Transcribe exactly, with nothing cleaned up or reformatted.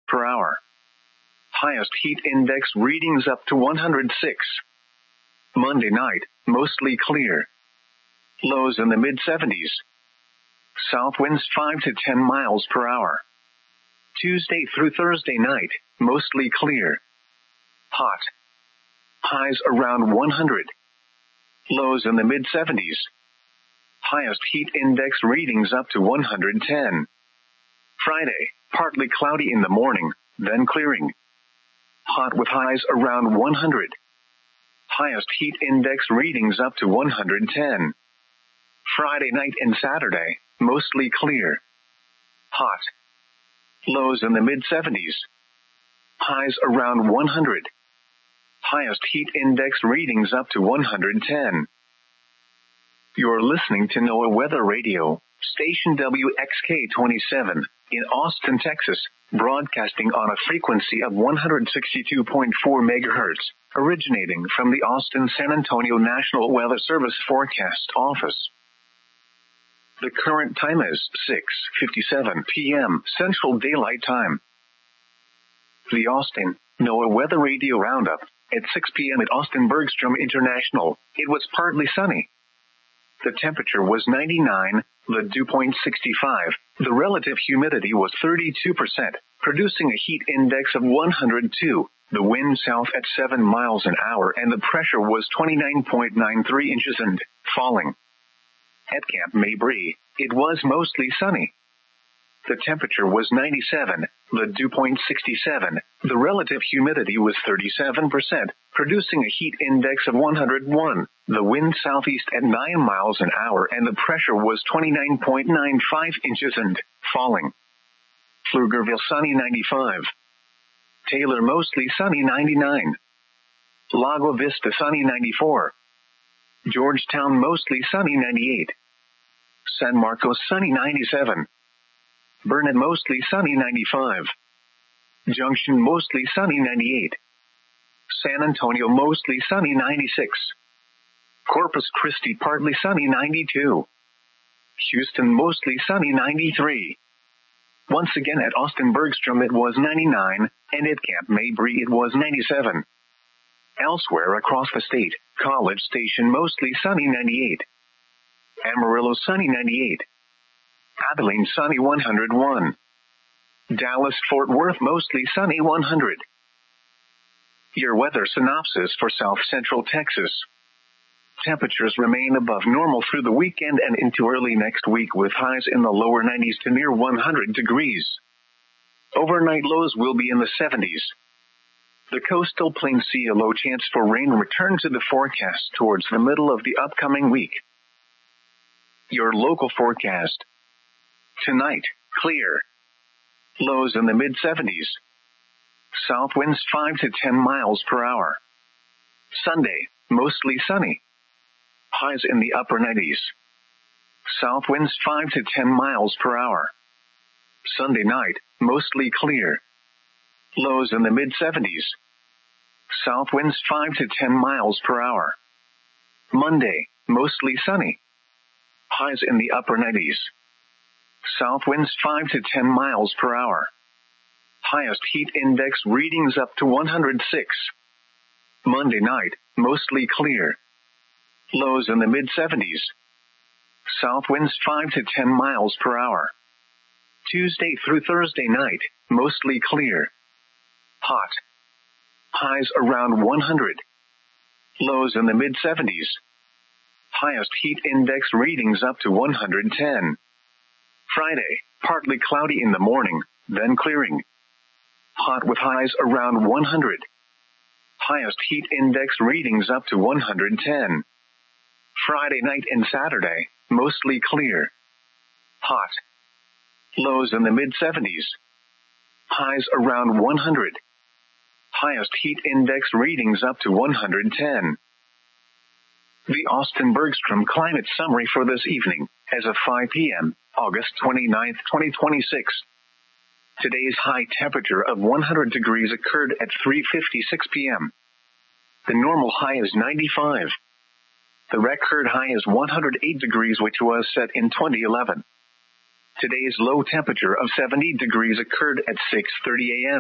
per hour. Highest heat index readings up to one hundred six. Monday night, mostly clear. Lows in the mid seventies. South winds five to ten miles per hour. Tuesday through Thursday night, mostly clear. Hot. Highs around one hundred. Lows in the mid seventies. Highest heat index readings up to one hundred ten. Friday, partly cloudy in the morning, then clearing. Hot with highs around one hundred. Highest heat index readings up to one hundred ten. Friday night and Saturday, mostly clear. Hot. Lows in the mid seventies. Highs around one hundred. Highest heat index readings up to one hundred ten. You're listening to NOAA Weather Radio, station W X K twenty-seven, in Austin, Texas, broadcasting on a frequency of one hundred sixty-two point four megahertz, originating from the Austin-San Antonio National Weather Service Forecast Office. The current time is six fifty-seven p.m. Central Daylight Time. The Austin NOAA Weather Radio Roundup. At six p.m. at Austin Bergstrom International, it was partly sunny. The temperature was ninety-nine, the dew point sixty-five, the relative humidity was thirty-two percent, producing a heat index of one hundred two, the wind south at seven miles an hour, and the pressure was twenty-nine point nine three inches and falling. At Camp Mabry, it was mostly sunny. The temperature was ninety-seven, the dew point sixty-seven, the relative humidity was thirty-seven percent, producing a heat index of one hundred one, the wind southeast at nine miles an hour, and the pressure was twenty-nine point nine five inches and falling. Pflugerville sunny ninety-five. Taylor mostly sunny ninety-nine. Lago Vista sunny ninety-four. Georgetown mostly sunny ninety-eight. San Marcos sunny ninety-seven. Burnet mostly sunny ninety-five. Junction mostly sunny ninety-eight. San Antonio mostly sunny ninety-six. Corpus Christi partly sunny ninety-two. Houston mostly sunny ninety-three. Once again at Austin Bergstrom it was ninety-nine, and at Camp Mabry it was ninety-seven. Elsewhere across the state, College Station mostly sunny ninety-eight. Amarillo sunny ninety-eight. Abilene sunny one hundred one. Dallas Fort Worth mostly sunny one hundred. Your weather synopsis for South Central Texas. Temperatures remain above normal through the weekend and into early next week with highs in the lower nineties to near one hundred degrees. Overnight lows will be in the seventies. The coastal plains see a low chance for rain return to the forecast towards the middle of the upcoming week. Your local forecast. Tonight, clear. Lows in the mid seventies. South winds five to ten miles per hour. Sunday, mostly sunny. Highs in the upper nineties. South winds five to ten miles per hour. Sunday night, mostly clear. Lows in the mid seventies. South winds five to ten miles per hour. Monday, mostly sunny. Highs in the upper nineties. South winds five to ten miles per hour. Highest heat index readings up to one hundred six. Monday night, mostly clear. Lows in the mid seventies. South winds five to ten miles per hour. Tuesday through Thursday night, mostly clear. Hot. Highs around one hundred. Lows in the mid seventies. Highest heat index readings up to one hundred ten. Friday, partly cloudy in the morning, then clearing. Hot with highs around one hundred. Highest heat index readings up to one hundred ten. Friday night and Saturday, mostly clear. Hot. Lows in the mid seventies. Highs around one hundred. Highest heat index readings up to one hundred ten. The Austin Bergstrom Climate Summary for this evening, as of five p.m., August twenty-ninth, twenty twenty-six. Today's high temperature of one hundred degrees occurred at three fifty-six p.m. The normal high is ninety-five. The record high is one hundred eight degrees, which was set in twenty eleven. Today's low temperature of seventy degrees occurred at six thirty a.m.